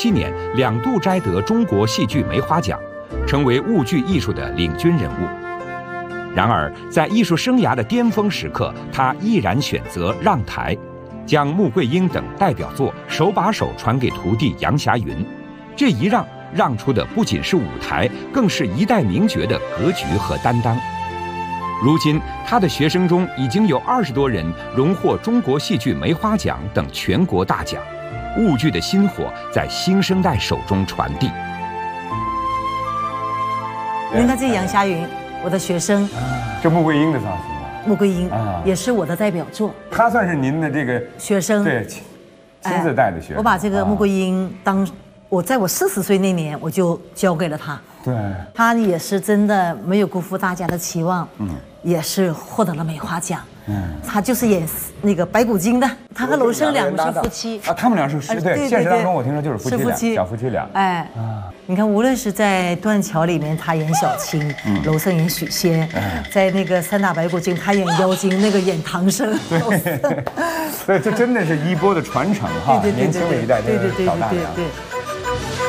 1997年2度摘得中国戏剧梅花奖，成为误剧艺术的领军人物。然而，在艺术生涯的巅峰时刻，他毅然选择让台，将穆桂英等代表作手把手传给徒弟杨霞云。这一让出的不仅是舞台，更是一代名角的格局和担当。如今，他的学生中已经有20多人荣获中国戏剧梅花奖等全国大奖，误剧的薪火在新生代手中传递。 您看，这杨霞云，我的学生， 这穆桂英的造型吧？ 穆桂英也是我的代表作。 她算是您的这个学生， 对，亲自带的学生。 我把这个穆桂英在我40岁那年，我就交给了她。 对， 她也是真的没有辜负大家的期望，也是获得了梅花奖。她就是演那个白骨精的，她和娄生两个是夫妻啊，他们俩是对，现实当中我听说就是夫妻俩，小夫妻俩。 哎，你看，无论是在《断桥》里面，他演小青，娄生演许仙，在那个《三打白骨精》，他演妖精，那个演唐僧。 对，这真的是衣钵的传承哈，年轻的一代真是老大娘。 对。